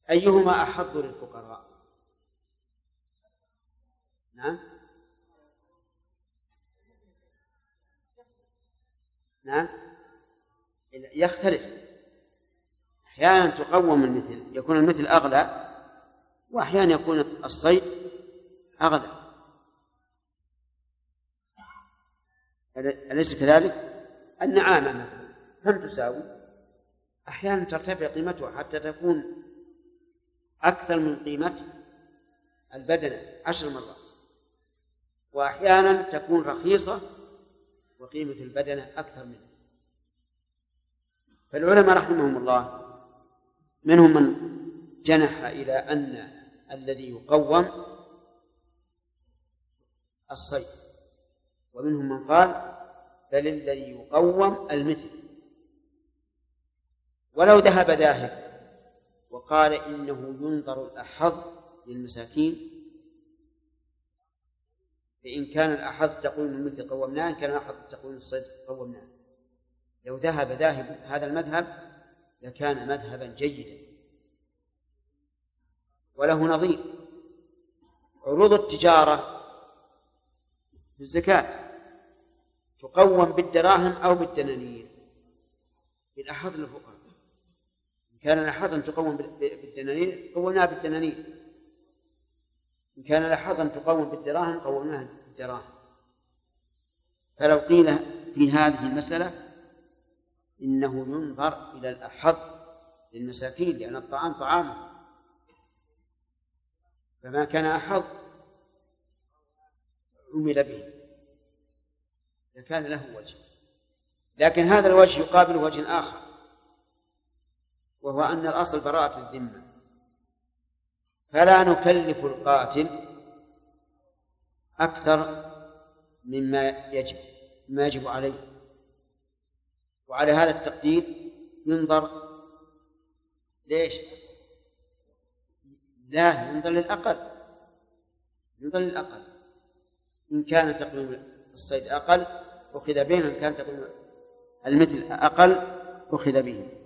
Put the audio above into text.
أيهما أحظ للفقراء؟ نعم نعم يختلف، أحيانا تقوم المثل يكون المثل أغلى، وأحيانا يكون الصيد أغلى، أليس كذلك؟ النعامة مثلا كم تساوي؟ أحيانا ترتفع قيمتها حتى تكون أكثر من قيمة البدنة 10 مرات، وأحيانا تكون رخيصة وقيمة البدنة أكثر منها. فالعلماء رحمهم الله منهم من جنح إلى أن الذي يقوم الصيد، ومنهم من قال بل الذي يقوم المثل. ولو ذهب ذاهب وقال إنه ينظر الأحظ للمساكين، فإن كان الأحظ تقول المثل قومناه، إن كان الأحظ تقول الصيد قومناه، لو ذهب ذاهب هذا المذهب لكان مذهبا جيدا. وله نظير عروض التجارة في الزكاة تقوم بالدراهم أو بالدنانير بالأحظ للفقراء. إن كان الأحظ تقوم بالدنانير قومناها بالدنانير، إن كان الأحظ تقوم بالدراهم قومناها بالدراهم. فلو قيل في هذه المسألة إنه ينظر إلى الأحظ للمساكين لأن الطعام طعامه، فما كان أحظ عمل به لكان له وجه، لكن هذا الوجه يقابل وجه آخر، وهو أن الأصل براءة الذمة، فلا نكلف القاتل أكثر مما يجب عليه. وعلى هذا التقدير ينظر ليش؟ لا، ينظر للأقل، ينظر للأقل. إن كان تقويم الصيد أقل أخذ به، إن كان تقويم المثل أقل أخذ به.